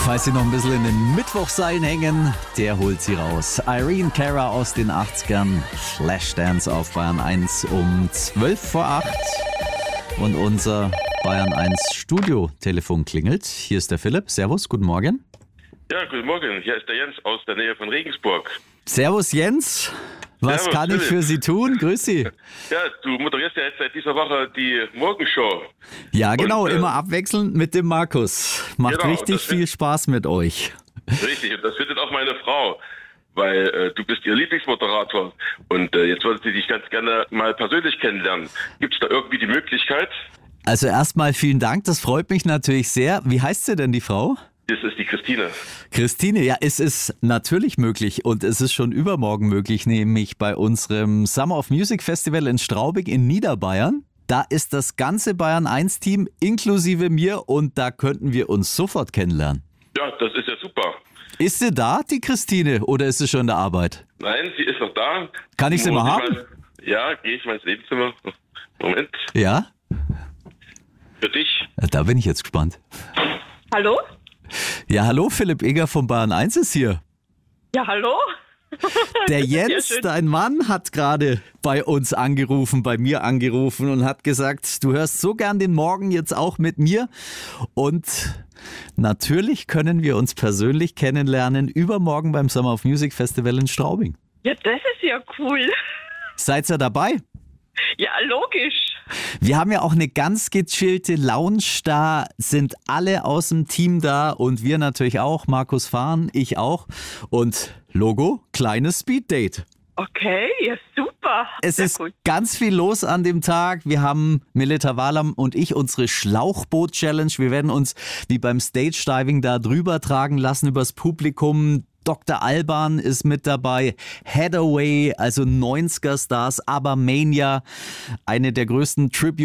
Falls Sie noch ein bisschen in den Mittwochseilen hängen, der holt Sie raus. Irene Cara aus den 80ern, Flashdance auf Bayern 1 um 12 vor 8. Und unser Bayern 1 Studio-Telefon klingelt. Hier ist der Philipp. Servus, guten Morgen. Ja, guten Morgen. Hier ist der Jens aus der Nähe von Regensburg. Servus Jens. Was Servus, kann ich Philipp. für Sie tun? Grüß Sie. Ja, du moderierst ja jetzt seit dieser Woche die Morgenshow. Ja, genau, Und, immer abwechselnd mit dem Markus. Macht genau, richtig das viel Spaß mit euch. Richtig, und das findet auch meine Frau, weil du bist ihr Lieblingsmoderator. Und jetzt wollte sie dich ganz gerne mal persönlich kennenlernen. Gibt es da irgendwie die Möglichkeit? Also erstmal vielen Dank, das freut mich natürlich sehr. Wie heißt sie denn, die Frau? Das ist die Christine. Christine, ja, es ist natürlich möglich und es ist schon übermorgen möglich, nämlich bei unserem Summer of Music Festival in Straubing in Niederbayern. Da ist das ganze Bayern 1 Team inklusive mir und da könnten wir uns sofort kennenlernen. Ja, das ist ja super. Ist sie da, die Christine, oder ist sie schon in der Arbeit? Nein, sie ist noch da. Kann ich sie mal haben? Ja, gehe ich mal ins Nebenzimmer. Moment, Ja? für dich. Da bin ich jetzt gespannt. Hallo? Ja, hallo, Philipp Eger von Bayern 1 ist hier. Ja, hallo? Der Ja, Jens, schön. dein Mann, hat gerade bei uns angerufen, bei mir angerufen und hat gesagt, du hörst so gern den Morgen jetzt auch mit mir. Und natürlich können wir uns persönlich kennenlernen übermorgen beim Summer of Music Festival in Straubing. Ja, das ist ja cool. Seid ihr dabei? Ja, logisch. Wir haben ja auch eine ganz gechillte Lounge, da sind alle aus dem Team da und wir natürlich auch, Markus Fahn, ich auch und Logo, kleines Speeddate. Okay, ja, super. Es Sehr ist cool. ganz viel los an dem Tag. Wir haben Melita Walam und ich unsere Schlauchboot-Challenge. Wir werden uns wie beim Stage-Diving da drüber tragen lassen übers Publikum. Dr. Alban ist mit dabei, Hathaway, also 90er-Stars, aber Mania, eine der größten Tribute